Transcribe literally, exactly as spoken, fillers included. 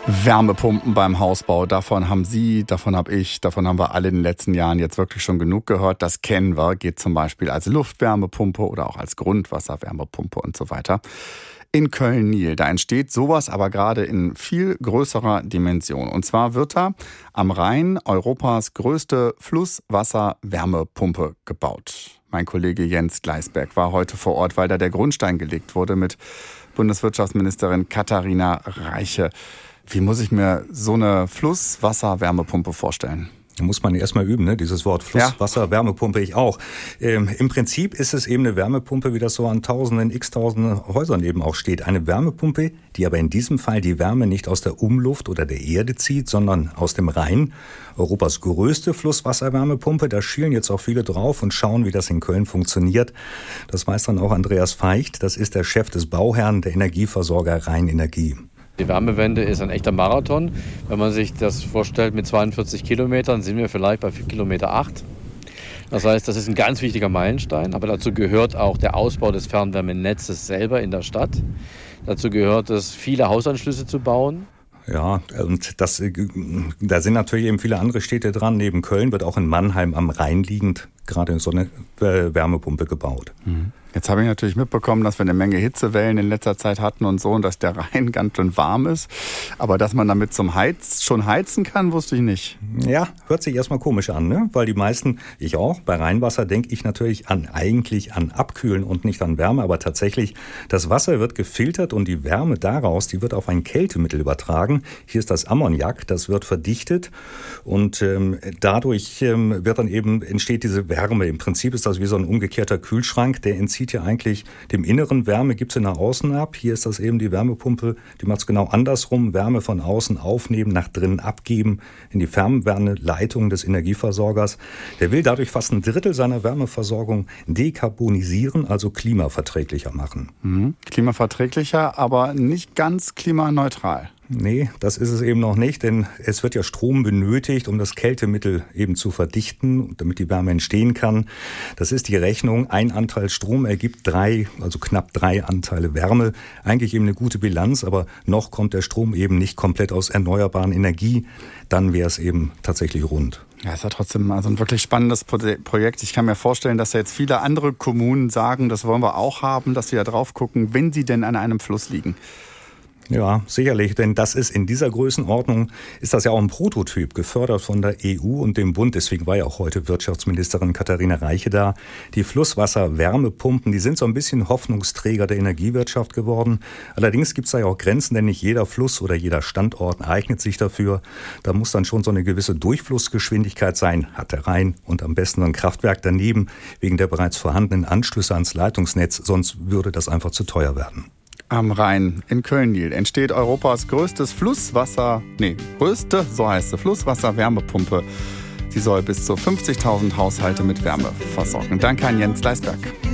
Wärmepumpen beim Hausbau, davon haben Sie, davon habe ich, davon haben wir alle in den letzten Jahren jetzt wirklich schon genug gehört. Das kennen wir, geht zum Beispiel als Luftwärmepumpe oder auch als Grundwasserwärmepumpe und so weiter. In Köln-Niel, da entsteht sowas aber gerade in viel größerer Dimension. Und zwar wird da am Rhein Europas größte Flusswasserwärmepumpe gebaut. Mein Kollege Jens Gleisberg war heute vor Ort, weil da der Grundstein gelegt wurde mit Bundeswirtschaftsministerin Katharina Reiche. Wie muss ich mir so eine Flusswasserwärmepumpe vorstellen? Da muss man erstmal üben, ne? Dieses Wort Flusswasserwärmepumpe, ich auch. Ähm, Im Prinzip ist es eben eine Wärmepumpe, wie das so an tausenden, x-tausenden Häusern eben auch steht. Eine Wärmepumpe, die aber in diesem Fall die Wärme nicht aus der Umluft oder der Erde zieht, sondern aus dem Rhein. Europas größte Flusswasserwärmepumpe. Da schielen jetzt auch viele drauf und schauen, wie das in Köln funktioniert. Das weiß dann auch Andreas Feicht. Das ist der Chef des Bauherrn der Energieversorger Rheinenergie. Die Wärmewende ist ein echter Marathon. Wenn man sich das vorstellt, mit zweiundvierzig Kilometern sind wir vielleicht bei Kilometer acht. Das heißt, das ist ein ganz wichtiger Meilenstein. Aber dazu gehört auch der Ausbau des Fernwärmenetzes selber in der Stadt. Dazu gehört es, viele Hausanschlüsse zu bauen. Ja, und das, da sind natürlich eben viele andere Städte dran. Neben Köln wird auch in Mannheim am Rhein liegend gerade so eine Wärmepumpe gebaut. Mhm. Jetzt habe ich natürlich mitbekommen, dass wir eine Menge Hitzewellen in letzter Zeit hatten und so und dass der Rhein ganz schön warm ist. Aber dass man damit zum Heiz schon heizen kann, wusste ich nicht. Ja, hört sich erstmal komisch an, ne? Weil die meisten, ich auch, bei Rheinwasser denke ich natürlich an eigentlich an Abkühlen und nicht an Wärme. Aber tatsächlich, das Wasser wird gefiltert und die Wärme daraus, die wird auf ein Kältemittel übertragen. Hier ist das Ammoniak, das wird verdichtet und ähm, dadurch ähm, wird dann eben, entsteht diese Wärme. Im Prinzip ist das wie so ein umgekehrter Kühlschrank, der entzieht ja eigentlich dem Inneren Wärme, gibt sie nach außen ab. Hier ist das eben die Wärmepumpe, die macht es genau andersrum. Wärme von außen aufnehmen, nach drinnen abgeben in die Fernwärmeleitung des Energieversorgers. Der will dadurch fast ein Drittel seiner Wärmeversorgung dekarbonisieren, also klimaverträglicher machen. Mhm. Klimaverträglicher, aber nicht ganz klimaneutral. Nee, das ist es eben noch nicht, denn es wird ja Strom benötigt, um das Kältemittel eben zu verdichten, damit die Wärme entstehen kann. Das ist die Rechnung. Ein Anteil Strom ergibt drei, also knapp drei Anteile Wärme. Eigentlich eben eine gute Bilanz, aber noch kommt der Strom eben nicht komplett aus erneuerbaren Energie. Dann wäre es eben tatsächlich rund. Ja, ist ja trotzdem also ein wirklich spannendes Projekt. Ich kann mir vorstellen, dass da jetzt viele andere Kommunen sagen, das wollen wir auch haben, dass sie da drauf gucken, wenn sie denn an einem Fluss liegen. Ja, sicherlich, denn das ist in dieser Größenordnung, ist das ja auch ein Prototyp, gefördert von der E U und dem Bund. Deswegen war ja auch heute Wirtschaftsministerin Katharina Reiche da. Die Flusswasser-Wärmepumpen, die sind so ein bisschen Hoffnungsträger der Energiewirtschaft geworden. Allerdings gibt es da ja auch Grenzen, denn nicht jeder Fluss oder jeder Standort eignet sich dafür. Da muss dann schon so eine gewisse Durchflussgeschwindigkeit sein, hat der Rhein und am besten ein Kraftwerk daneben, wegen der bereits vorhandenen Anschlüsse ans Leitungsnetz. Sonst würde das einfach zu teuer werden. Am Rhein in Köln-Niel entsteht Europas größtes Flusswasser, nee, größte, so heißt es, Flusswasser-Wärmepumpe. Sie soll bis zu fünfzigtausend Haushalte mit Wärme versorgen. Danke an Jens Gleisberg.